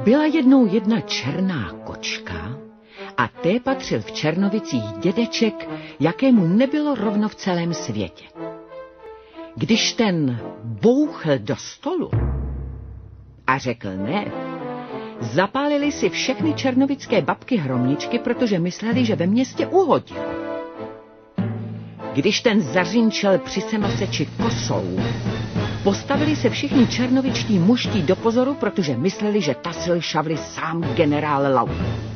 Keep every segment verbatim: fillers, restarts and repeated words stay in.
Byla jednou jedna černá kočka a té patřil v Černovicích dědeček, jakému nebylo rovno v celém světě. Když ten bouchl do stolu a řekl ne, zapálili si všechny černovické babky hromničky, protože mysleli, že ve městě uhodil. Když ten zařinčel při semaseči kosou, postavili se všichni černovičtí mužtí do pozoru, protože mysleli, že tasil šavli sám generál Lau.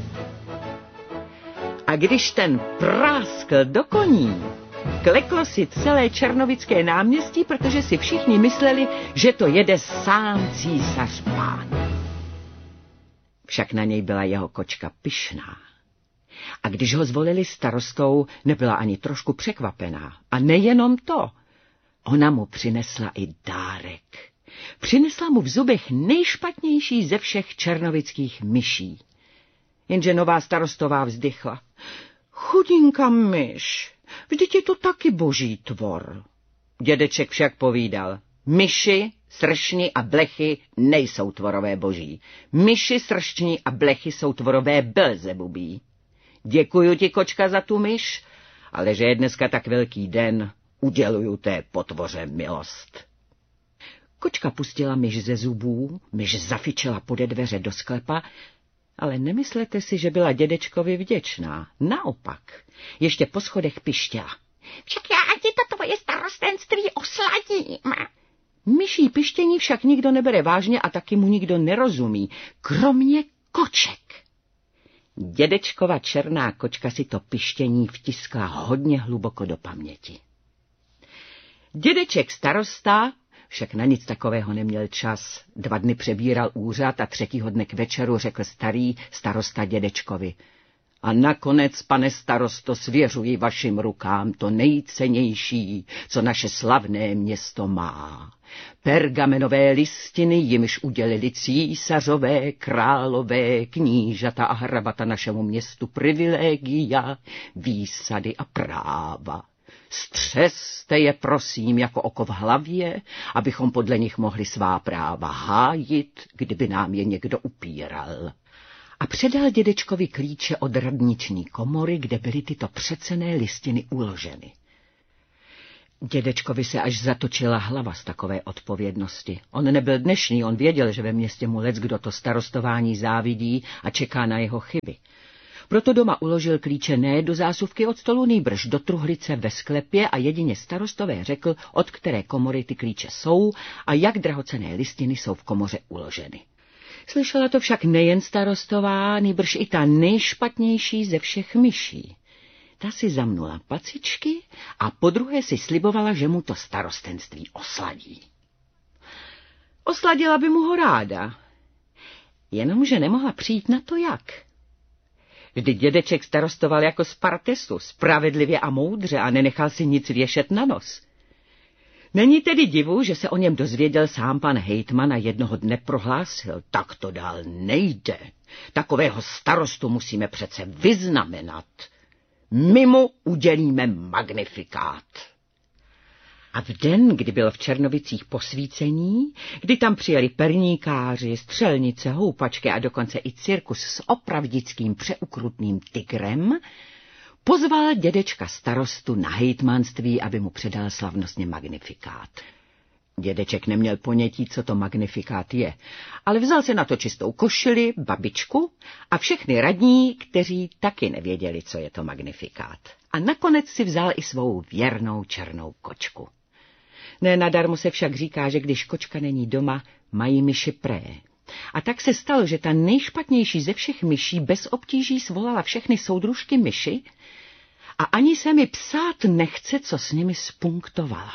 A když ten práskl do koní, kleklo si celé černovické náměstí, protože si všichni mysleli, že to jede sám císař pán. Však na něj byla jeho kočka pyšná. A když ho zvolili starostou, nebyla ani trošku překvapená. A nejenom to, ona mu přinesla i dárek. Přinesla mu v zubech nejšpatnější ze všech černovických myší. Jenže nová starostová vzdychla. Chudinka myš, vždyť je to taky boží tvor. Dědeček však povídal, myši, sršni a blechy nejsou tvorové boží. Myši, sršni a blechy jsou tvorové Belzebubí. Děkuju ti, kočka, za tu myš, ale že je dneska tak velký den, uděluju té potvoře milost. Kočka pustila myš ze zubů, myš zafičela pode dveře do sklepa, ale nemyslete si, že byla dědečkovi vděčná. Naopak, ještě po schodech pištěla. Však já ti to tvoje starostenství osladím. Myší pištění však nikdo nebere vážně a taky mu nikdo nerozumí, kromě koček. Dědečkova černá kočka si to pištění vtiskla hodně hluboko do paměti. Dědeček starosta však na nic takového neměl čas. Dva dny přebíral úřad a třetího dne k večeru řekl starý starosta dědečkovi. A nakonec, pane starosto, svěřuji vašim rukám to nejcennější, co naše slavné město má. Pergamenové listiny, jimž udělili císařové, králové, knížata a hrabata našemu městu privilegia, výsady a práva. Střeste je, prosím, jako oko v hlavě, abychom podle nich mohli svá práva hájit, kdyby nám je někdo upíral. A předal dědečkovi klíče od radniční komory, kde byly tyto přecenné listiny uloženy. Dědečkovi se až zatočila hlava z takové odpovědnosti. On nebyl dnešní, on věděl, že ve městě mu leckdo to starostování závidí a čeká na jeho chyby. Proto doma uložil klíče ne do zásuvky od stolu, nýbrž do truhlice ve sklepě a jedině starostové řekl, od které komory ty klíče jsou a jak drahocenné listiny jsou v komoře uloženy. Slyšela to však nejen starostová, nýbrž i ta nejšpatnější ze všech myší. Ta si zamnula pacičky a podruhé si slibovala, že mu to starostenství osladí. Osladila by mu ho ráda, jenomže nemohla přijít na to jak. Vždyť dědeček starostoval jako z Partesu, spravedlivě a moudře a nenechal si nic věšet na nos. Není tedy divu, že se o něm dozvěděl sám pan hejtman a jednoho dne prohlásil, tak to dál nejde. Takového starostu musíme přece vyznamenat. My mu udělíme magnifikát. A v den, kdy byl v Černovicích posvícení, kdy tam přijeli perníkáři, střelnice, houpačky a dokonce i cirkus s opravdickým přeukrutným tigrem, pozval dědečka starostu na hejtmanství, aby mu předal slavnostně magnifikát. Dědeček neměl ponětí, co to magnifikát je, ale vzal se na to čistou košili, babičku a všechny radní, kteří taky nevěděli, co je to magnifikát. A nakonec si vzal i svou věrnou černou kočku. Ne nadarmo se však říká, že když kočka není doma, mají myši pré. A tak se stalo, že ta nejšpatnější ze všech myší bez obtíží svolala všechny soudružky myši a ani se mi psát nechce, co s nimi spunktovala.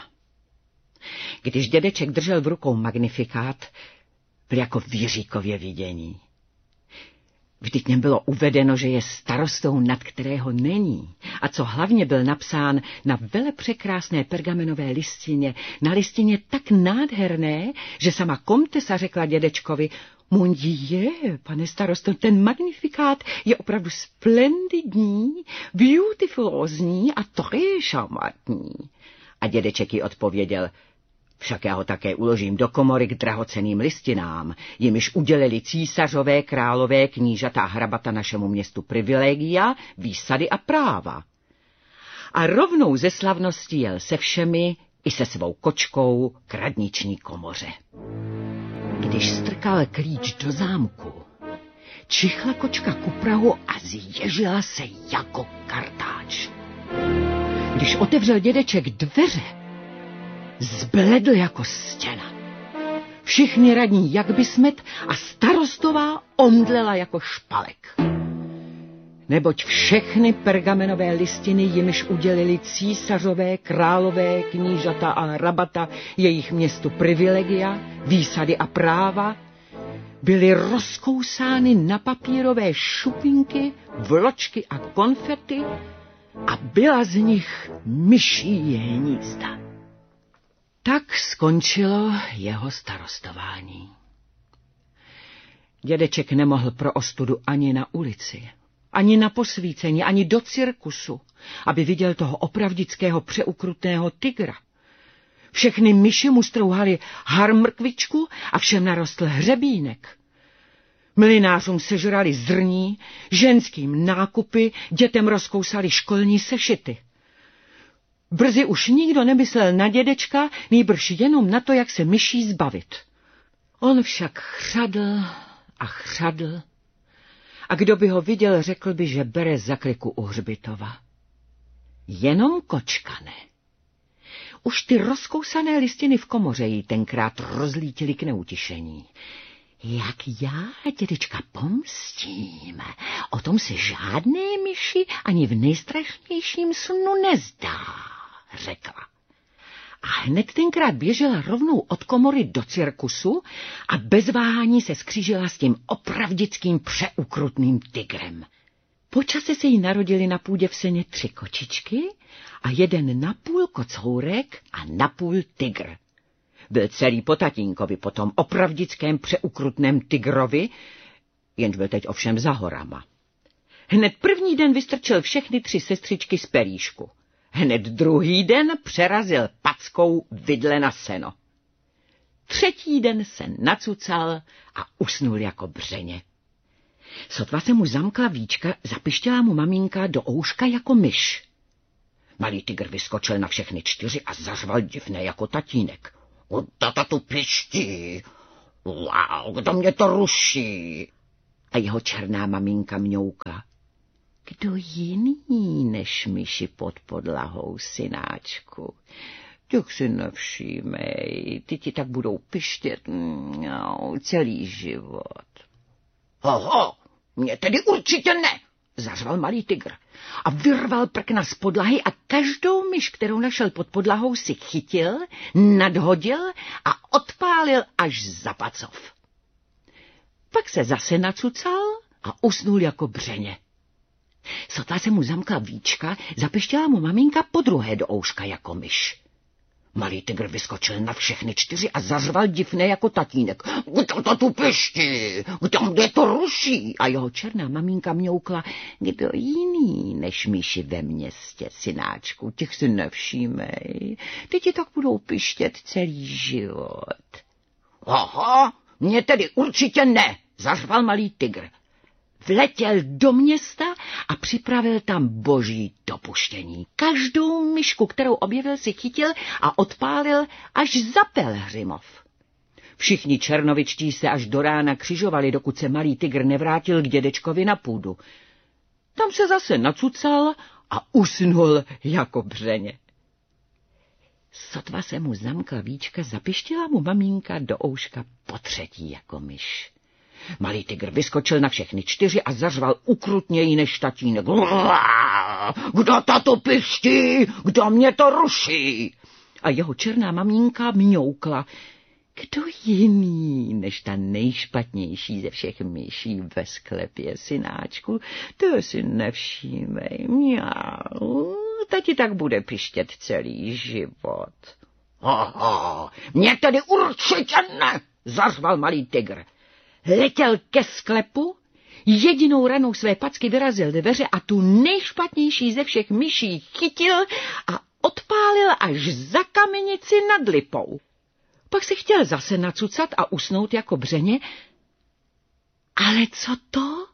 Když dědeček držel v rukou magnifikát, byl jako v Jiříkově vidění. Vždyť něm bylo uvedeno, že je starostou, nad kterého není. A co hlavně byl napsán na velepřekrásné pergamenové listině, na listině tak nádherné, že sama komtesa řekla dědečkovi, mon Dieu, pane starosto, ten magnifikát je opravdu splendidní, beautifulózní a très charmantní. A dědeček jí odpověděl, Však já ho také uložím do komory k drahocenným listinám, jimiž udělili císařové, králové, knížata a hrabata našemu městu privilegia, výsady a práva. A rovnou ze slavnosti jel se všemi i se svou kočkou k radniční komoře. Když strkal klíč do zámku, čichla kočka ku prahu a zježila se jako kartáč. Když otevřel dědeček dveře, zbledl jako stěna. Všichni radní jak by smet a starostová omdlela jako špalek. Neboť všechny pergamenové listiny, jimiž udělili císařové, králové, knížata a hrabata jejich městu privilegia, výsady a práva, byly rozkousány na papírové šupinky, vločky a konfety a byla z nich myší hnízda. Tak skončilo jeho starostování. Dědeček nemohl pro ostudu ani na ulici, ani na posvícení, ani do cirkusu, aby viděl toho opravdického přeukrutného tygra. Všechny myši mu strouhaly harmrkvičku a všem narostl hřebínek. Mlynářům sežrali zrní, ženským nákupy, dětem rozkousali školní sešity. Brzy už nikdo nemyslel na dědečka, nýbrž jenom na to, jak se myší zbavit. On však chřadl a chřadl, a kdo by ho viděl, řekl by, že bere zakliku u hřbitova. Jenom kočka ne. Už ty rozkousané listiny v komoře jí tenkrát rozlítily k neutišení. Jak já dědečka pomstím, o tom se žádné myši ani v nejstrašnějším snu nezdá, řekla. A hned tenkrát běžela rovnou od komory do cirkusu a bez váhání se skřížila s tím opravdickým přeukrutným tygrem. Po čase se jí narodili na půdě v seně tři kočičky a jeden napůl kocourek a napůl tygr. Byl celý po tatínkovi, po tom opravdickém přeukrutném tygrovi, jenž byl teď ovšem za horama. Hned první den vystrčil všechny tři sestřičky z pelíšku. Hned druhý den přerazil packou vidle na seno. Třetí den se nacucal a usnul jako břeně. Sotva se mu zamkla víčka, zapištěla mu maminka do ouška jako myš. Malý tygr vyskočil na všechny čtyři a zařval divné jako tatínek. Kdo tu piští? Wow, kdo mě to ruší? A jeho černá maminka mňouka. Kdo jiný než myši pod podlahou, synáčku? Těch si nevšímej, ty ti tak budou pištět no, celý život. Hoho, mě tedy určitě ne, zařval malý tygr a vyrval prkna z podlahy a každou myš, kterou našel pod podlahou, si chytil, nadhodil a odpálil až za pacov. Pak se zase nacucal a usnul jako břeně. Sotva se mu zamkla víčka, zapištěla mu maminka podruhé do ouška jako myš. Malý tygr vyskočil na všechny čtyři a zařval divné jako tatínek. Kdo to tu piští? Kdo mě to ruší? A jeho černá maminka mňoukla. Kdo jiný než myši ve městě, synáčku? Těch si nevšímej. Ty ti tak budou pištět celý život. Aha, mě tedy určitě ne, zařval malý tygr. Vletěl do města a připravil tam boží dopuštění. Každou myšku, kterou objevil, si chytil a odpálil až za Pelhřimov. Všichni černovičtí se až do rána křižovali, dokud se malý tygr nevrátil k dědečkovi na půdu. Tam se zase nacucal a usnul jako břeně. Sotva se mu zamkla víčka, zapištila mu maminka do ouška potřetí jako myš. Malý tygr vyskočil na všechny čtyři a zařval ukrutněji než tatínek. Kdo to piští? Kdo mě to ruší? A jeho černá maminka mňoukla. Kdo jiný než ta nejšpatnější ze všech myší ve sklepě, synáčku? To si nevšímej. Mňau, ta ti tak bude pištět celý život. Aha, mě tedy určitě ne, zařval malý tygr. Letěl ke sklepu, jedinou ranou své packy vyrazil dveře a tu nejšpatnější ze všech myší chytil a odpálil až za kamenici nad lipou. Pak si chtěl zase nacucat a usnout jako břeně. Ale co to?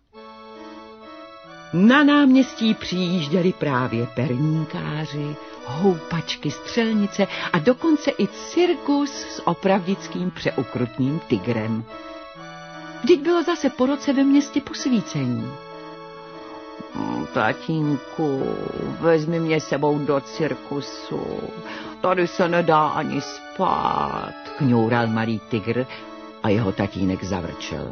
Na náměstí přijížděli právě perníkáři, houpačky, střelnice a dokonce i cirkus s opravdickým přeukrutným tigrem. Vždyť bylo zase po roce ve městě posvícení. Tatínku, vezmi mě sebou do cirkusu, tady se nedá ani spát, kňoural malý tygr a jeho tatínek zavrčel.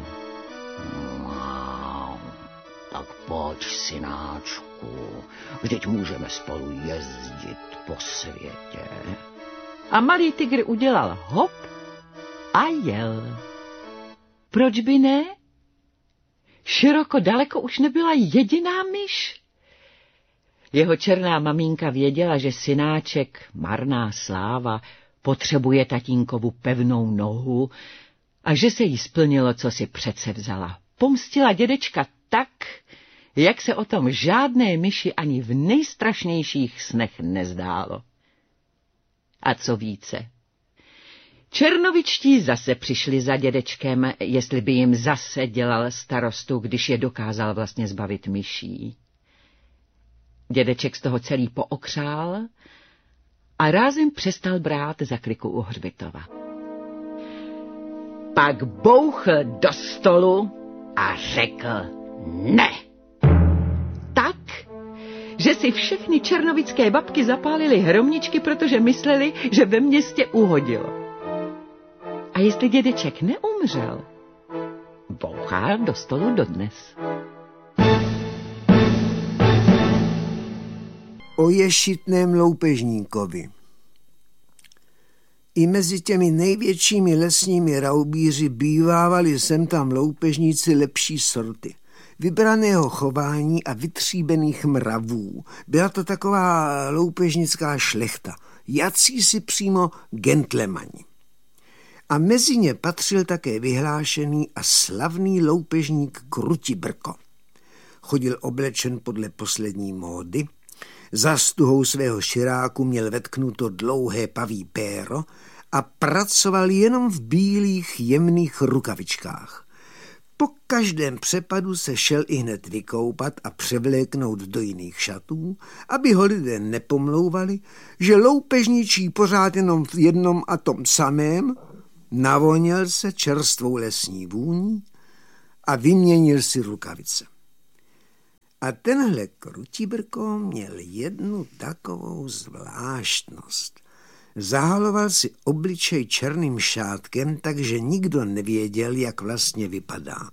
Tak pojď, synáčku, vždyť můžeme spolu jezdit po světě. A malý tygr udělal hop a jel. Proč by ne? Široko daleko už nebyla jediná myš. Jeho černá maminka věděla, že synáček, marná sláva, potřebuje tatínkovu pevnou nohu a že se jí splnilo, co si přece vzala. Pomstila dědečka tak, jak se o tom žádné myši ani v nejstrašnějších snech nezdálo. A co více, černovičtí zase přišli za dědečkem, jestli by jim zase dělal starostu, když je dokázal vlastně zbavit myší. Dědeček z toho celý pookřál a rázem přestal brát za kliku u hřbitova. Pak bouchl do stolu a řekl ne. Tak, že si všechny černovické babky zapálily hromničky, protože mysleli, že ve městě uhodilo. A jestli dědeček neumřel, bouchá do stolu dodnes. O ješitném loupežníkovi. I mezi těmi největšími lesními raubíři bývávali sem tam loupežníci lepší sorty, vybraného chování a vytříbených mravů. Byla to taková loupežnická šlechta, jací si přímo gentlemani. A mezi ně patřil také vyhlášený a slavný loupežník Krutibrko. Chodil oblečen podle poslední módy, za stuhou svého širáku měl vetknuto dlouhé paví péro a pracoval jenom v bílých jemných rukavičkách. Po každém přepadu se šel ihned vykoupat a převléknout do jiných šatů, aby ho lidé nepomlouvali, že loupežničí pořád jenom v jednom a tom samém, navoněl se čerstvou lesní vůní a vyměnil si rukavice. A tenhle Krutibrko měl jednu takovou zvláštnost. Zahaloval si obličej černým šátkem, takže nikdo nevěděl, jak vlastně vypadá.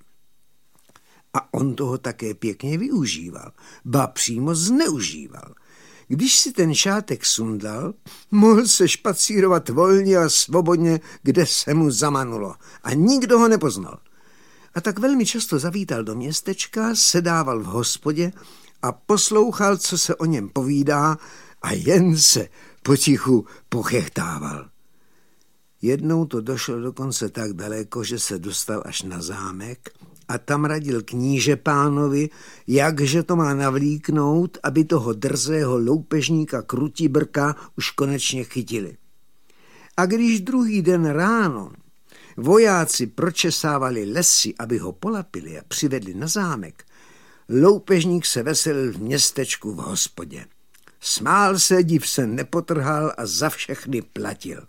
A on toho také pěkně využíval, ba přímo zneužíval. Když si ten šátek sundal, mohl se špacírovat volně a svobodně, kde se mu zamanulo a nikdo ho nepoznal. A tak velmi často zavítal do městečka, sedával v hospodě a poslouchal, co se o něm povídá a jen se potichu pochechtával. Jednou to došlo dokonce tak daleko, že se dostal až na zámek a tam radil kníže pánovi, jakže to má navlíknout, aby toho drzého loupežníka Krutibrka už konečně chytili. A když druhý den ráno vojáci pročesávali lesy, aby ho polapili a přivedli na zámek, loupežník se veselil v městečku v hospodě. Smál se, div se nepotrhal a za všechny platil.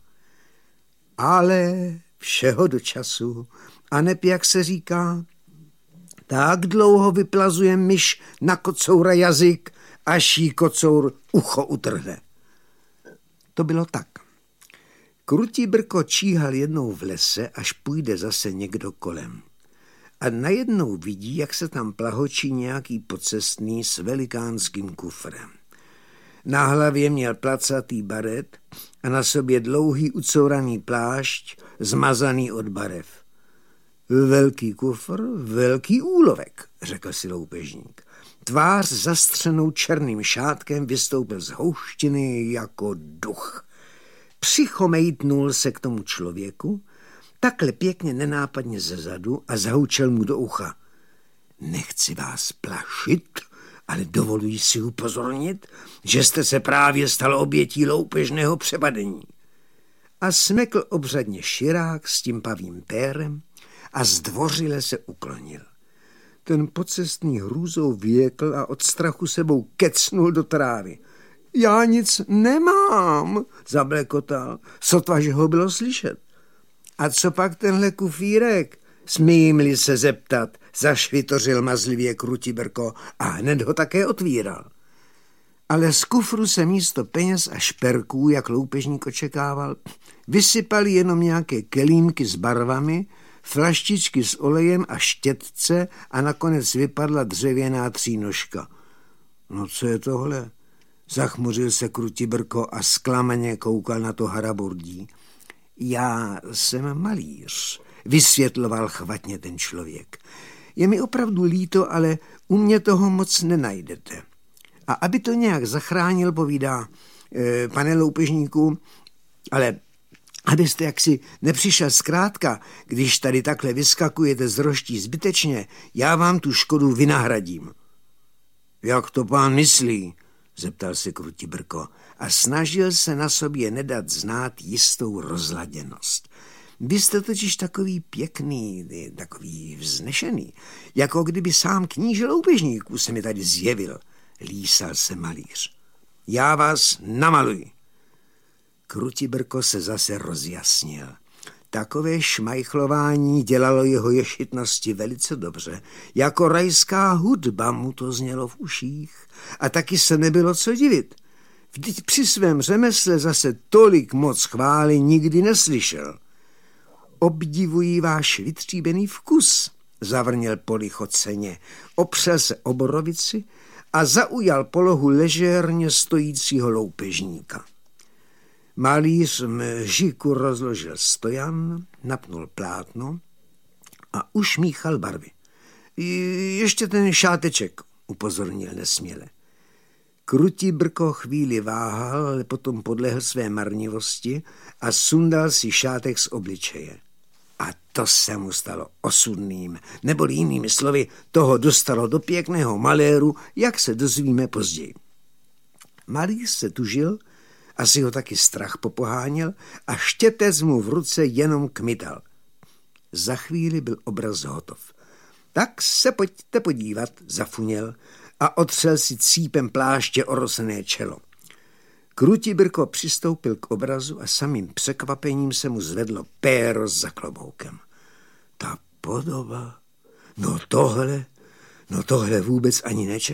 Ale všeho do času, a neb jak se říká, tak dlouho vyplazuje myš na kocoura jazyk, až jí kocour ucho utrhne. To bylo tak. Krutibrko číhal jednou v lese, až půjde zase někdo kolem. A najednou vidí, jak se tam plahočí nějaký pocestný s velikánským kufrem. Na hlavě měl placatý baret a na sobě dlouhý ucouraný plášť, zmazaný od barev. Velký kufr, velký úlovek, řekl si loupežník. Tvář zastřenou černým šátkem vystoupil z houštiny jako duch. Přichomejtnul se k tomu člověku, takhle pěkně nenápadně zezadu a zahoučel mu do ucha. Nechci vás plašit, ale dovoluji si upozornit, že jste se právě stal obětí loupežného přepadení. a smekl obřadně širák s tím pavým pérem a zdvořile se uklonil. Ten pocestný hrůzou vyjekl a od strachu sebou kecnul do trávy. Já nic nemám, zablekotal, sotva, že ho bylo slyšet. A co pak tenhle kufírek? Smím-li se zeptat, zašvitořil mazlivě Krutibrko a hned ho také otvíral. Ale z kufru se místo peněz a šperků, jak loupežník očekával, vysypali jenom nějaké kelímky s barvami, flaštičky s olejem a štětce a nakonec vypadla dřevěná třínožka. No co je tohle? Zachmuřil se Krutibrko a zklamaně koukal na to haraburdí. Já jsem malíř, vysvětloval chvatně ten člověk. Je mi opravdu líto, ale u mě toho moc nenajdete. A aby to nějak zachránil, povídá, e, pane loupežníku, ale abyste jaksi nepřišel zkrátka, když tady takhle vyskakujete z roští zbytečně, já vám tu škodu vynahradím. Jak to pán myslí? Zeptal se Krutibrko a snažil se na sobě nedat znát jistou rozladěnost. Vy jste totiž takový pěkný, takový vznešený, jako kdyby sám kníže loupežníků se mi tady zjevil, lísal se malíř. Já vás namaluji. Krutibrko se zase rozjasnil. Takové šmajchlování dělalo jeho ješitnosti velice dobře. Jako rajská hudba mu to znělo v uších a taky se nebylo co divit. Vždyť při svém řemesle zase tolik moc chvály nikdy neslyšel. Obdivuji váš vytříbený vkus, zavrněl polichoceně, opřel se o borovici a zaujal polohu ležérně stojícího loupežníka. Malíř mžiku rozložil stojan, napnul plátno a ušmíchal barvy. Ještě ten šáteček, upozornil nesměle. Krutibrko chvíli váhal, ale potom podlehl své marnivosti a sundal si šátek z obličeje. A to se mu stalo osudným, neboli jinými slovy, toho dostalo do pěkného maléru, jak se dozvíme později. Malíř se tužil, asi ho taky strach popoháněl a štětec mu v ruce jenom kmital. Za chvíli byl obraz hotov. Tak se pojďte podívat, zafuněl a otřel si cípem pláště orosené čelo. Krutibrko přistoupil k obrazu a samým překvapením se mu zvedlo péro za kloboukem. Ta podoba, no tohle, no tohle vůbec ani nečekal.